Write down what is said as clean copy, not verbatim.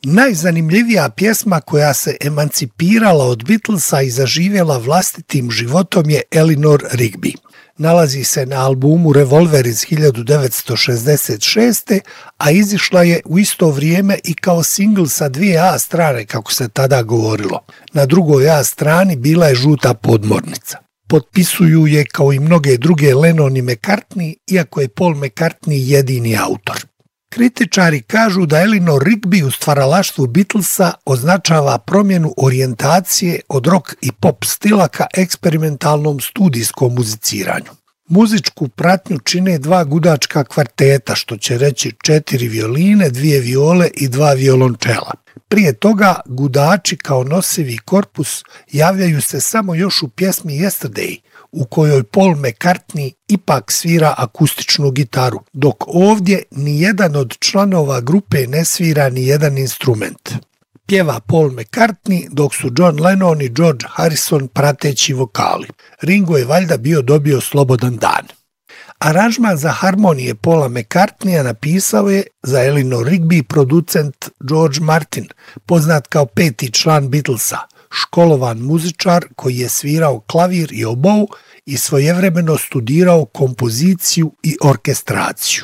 Najzanimljivija pjesma koja se emancipirala od Beatlesa i zaživjela vlastitim životom je Eleanor Rigby. Nalazi se na albumu Revolver iz 1966. a izišla je u isto vrijeme i kao singl sa 2 A strane, kako se tada govorilo. Na drugoj A strani bila je žuta podmornica. Potpisuju je kao i mnoge druge Lennon i McCartney, iako je Paul McCartney jedini autor. Kritičari kažu da Eleanor Rigby u stvaralaštvu Beatlesa označava promjenu orijentacije od rock i pop stila ka eksperimentalnom studijskom muziciranju. Muzičku pratnju čine 2 gudačka kvarteta, što će reći 4 violine, 2 viole i 2 violončela. Prije toga, gudači kao nosivi korpus javljaju se samo još u pjesmi Yesterday, u kojoj Paul McCartney ipak svira akustičnu gitaru, dok ovdje nijedan od članova grupe ne svira nijedan instrument. Pjeva Paul McCartney, dok su John Lennon i George Harrison prateći vokali. Ringo je valjda dobio slobodan dan. Aranžman za harmonije Paula McCartneya napisao je za Eleanor Rigby producent George Martin, poznat kao 5. član Beatlesa, školovan muzičar koji je svirao klavir i obou i svojevremeno studirao kompoziciju i orkestraciju.